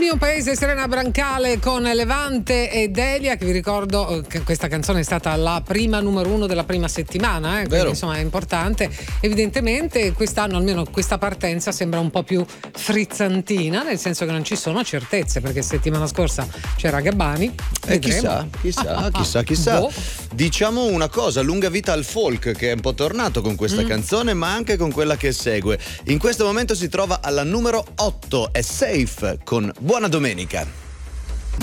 mio paese, Serena Brancale con Levante e Delia, che vi ricordo che questa canzone è stata la prima numero 1 della prima settimana, quindi insomma è importante. Evidentemente quest'anno almeno questa partenza sembra un po' più frizzantina, nel senso che non ci sono certezze, perché settimana scorsa c'era Gabbani. Chissà. Boh. Diciamo una cosa, lunga vita al folk, che è un po' tornato con questa canzone, ma anche con quella che segue. In questo momento si trova alla numero 8, è Safe con Buona Domenica.